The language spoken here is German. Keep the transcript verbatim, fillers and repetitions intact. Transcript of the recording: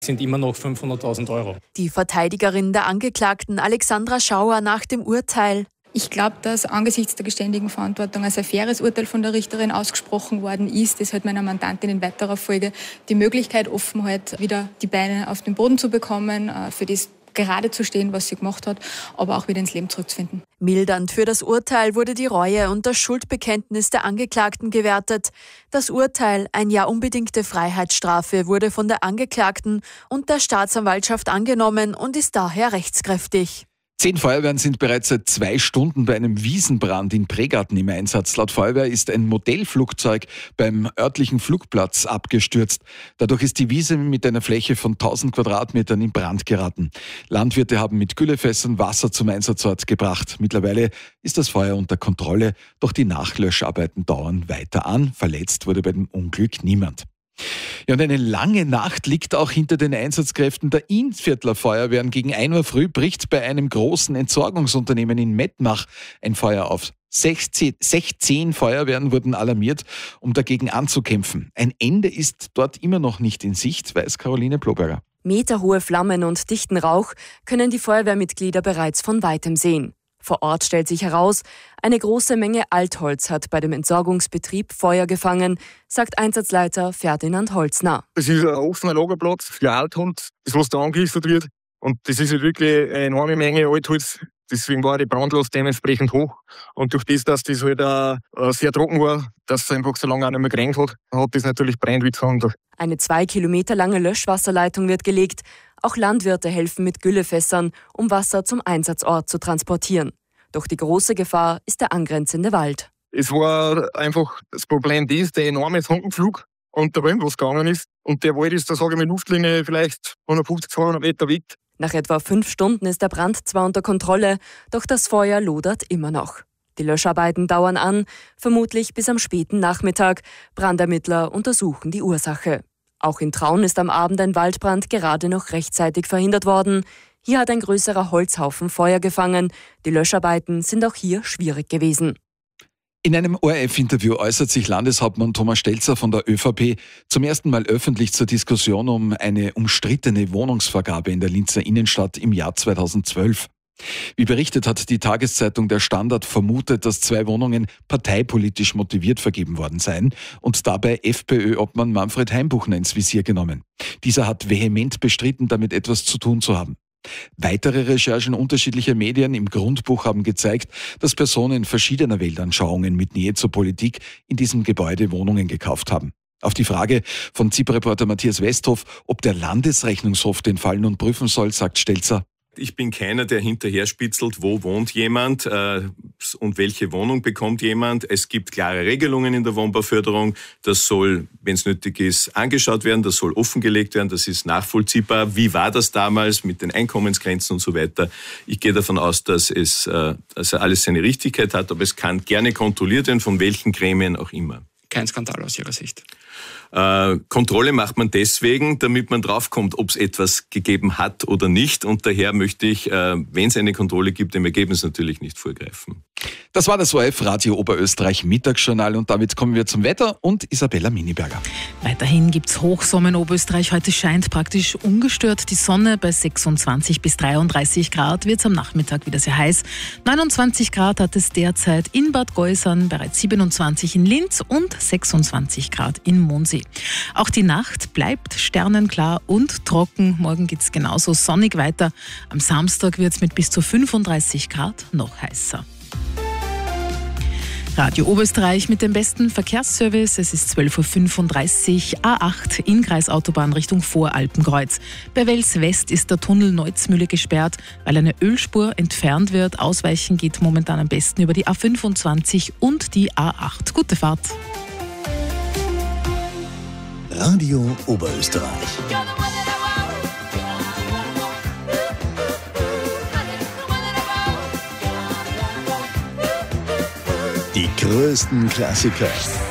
sind immer noch fünfhunderttausend Euro. Die Verteidigerin der Angeklagten Alexandra Schauer nach dem Urteil: Ich glaube, dass angesichts der geständigen Verantwortung ein sehr faires Urteil von der Richterin ausgesprochen worden ist. Das hat meiner Mandantin in weiterer Folge die Möglichkeit offen hat, wieder die Beine auf den Boden zu bekommen, für das gerade zu stehen, was sie gemacht hat, aber auch wieder ins Leben zurückzufinden. Mildernd für das Urteil wurde die Reue und das Schuldbekenntnis der Angeklagten gewertet. Das Urteil, ein Jahr unbedingte Freiheitsstrafe, wurde von der Angeklagten und der Staatsanwaltschaft angenommen und ist daher rechtskräftig. Zehn Feuerwehren sind bereits seit zwei Stunden bei einem Wiesenbrand in Pregarten im Einsatz. Laut Feuerwehr ist ein Modellflugzeug beim örtlichen Flugplatz abgestürzt. Dadurch ist die Wiese mit einer Fläche von tausend Quadratmetern in Brand geraten. Landwirte haben mit Güllefässern Wasser zum Einsatzort gebracht. Mittlerweile ist das Feuer unter Kontrolle, doch die Nachlöscharbeiten dauern weiter an. Verletzt wurde bei dem Unglück niemand. Ja, und eine lange Nacht liegt auch hinter den Einsatzkräften der Innviertler Feuerwehren. Gegen ein Uhr früh bricht bei einem großen Entsorgungsunternehmen in Mettmach ein Feuer auf. sechzehn Feuerwehren wurden alarmiert, um dagegen anzukämpfen. Ein Ende ist dort immer noch nicht in Sicht, weiß Caroline Bloberger. Meterhohe Flammen und dichten Rauch können die Feuerwehrmitglieder bereits von weitem sehen. Vor Ort stellt sich heraus, eine große Menge Altholz hat bei dem Entsorgungsbetrieb Feuer gefangen, sagt Einsatzleiter Ferdinand Holzner. Das ist ein offener Lagerplatz für Altholz, das was da angelistet wird. Und das ist halt wirklich eine enorme Menge Altholz. Deswegen war die Brandlast dementsprechend hoch. Und durch das, dass das halt auch sehr trocken war, dass es einfach so lange auch nicht mehr geregnet hat, hat das natürlich brennt, wie gesagt. Eine zwei Kilometer lange Löschwasserleitung wird gelegt. Auch Landwirte helfen mit Güllefässern, um Wasser zum Einsatzort zu transportieren. Doch die große Gefahr ist der angrenzende Wald. Es war einfach das Problem, das, der enorme Funkenflug und der Wind, was gegangen ist. Und der Wald ist, da sage ich mal, Luftlinie vielleicht hundertfünfzig, zweihundert Meter weg. Nach etwa fünf Stunden ist der Brand zwar unter Kontrolle, doch das Feuer lodert immer noch. Die Löscharbeiten dauern an, vermutlich bis am späten Nachmittag. Brandermittler untersuchen die Ursache. Auch in Traun ist am Abend ein Waldbrand gerade noch rechtzeitig verhindert worden. Hier hat ein größerer Holzhaufen Feuer gefangen. Die Löscharbeiten sind auch hier schwierig gewesen. In einem O R F-Interview äußert sich Landeshauptmann Thomas Stelzer von der ÖVP zum ersten Mal öffentlich zur Diskussion um eine umstrittene Wohnungsvergabe in der Linzer Innenstadt im Jahr zweitausendzwölf. Wie berichtet hat die Tageszeitung Der Standard vermutet, dass zwei Wohnungen parteipolitisch motiviert vergeben worden seien und dabei FPÖ-Obmann Manfred Heimbuchner ins Visier genommen. Dieser hat vehement bestritten, damit etwas zu tun zu haben. Weitere Recherchen unterschiedlicher Medien im Grundbuch haben gezeigt, dass Personen verschiedener Weltanschauungen mit Nähe zur Politik in diesem Gebäude Wohnungen gekauft haben. Auf die Frage von Z I P-Reporter Matthias Westhoff, ob der Landesrechnungshof den Fall nun prüfen soll, sagt Stelzer: Ich bin keiner, der hinterher spitzelt, wo wohnt jemand äh, und welche Wohnung bekommt jemand. Es gibt klare Regelungen in der Wohnbauförderung. Das soll, wenn es nötig ist, angeschaut werden. Das soll offengelegt werden. Das ist nachvollziehbar. Wie war das damals mit den Einkommensgrenzen und so weiter? Ich gehe davon aus, dass es äh, also alles seine Richtigkeit hat, aber es kann gerne kontrolliert werden, von welchen Gremien auch immer. Kein Skandal aus Ihrer Sicht? Äh, Kontrolle macht man deswegen, damit man draufkommt, ob es etwas gegeben hat oder nicht. Und daher möchte ich, äh, wenn es eine Kontrolle gibt, dem Ergebnis natürlich nicht vorgreifen. Das war das O R F Radio Oberösterreich Mittagsjournal und damit kommen wir zum Wetter und Isabella Miniberger. Weiterhin gibt's Hochsommer in Oberösterreich. Heute scheint praktisch ungestört die Sonne. Bei sechsundzwanzig bis dreiunddreißig Grad wird's am Nachmittag wieder sehr heiß. neunundzwanzig Grad hat es derzeit in Bad Geusern, bereits siebenundzwanzig in Linz und sechsundzwanzig Grad in Mondsee. Auch die Nacht bleibt sternenklar und trocken. Morgen geht's genauso sonnig weiter. Am Samstag wird's mit bis zu fünfunddreißig Grad noch heißer. Radio Oberösterreich mit dem besten Verkehrsservice. Es ist zwölf Uhr fünfunddreißig, A acht in Kreisautobahn Richtung Voralpenkreuz. Bei Wels West ist der Tunnel Neuzmühle gesperrt, weil eine Ölspur entfernt wird. Ausweichen geht momentan am besten über die A fünfundzwanzig und die A acht. Gute Fahrt. Radio Oberösterreich. Die größten Klassiker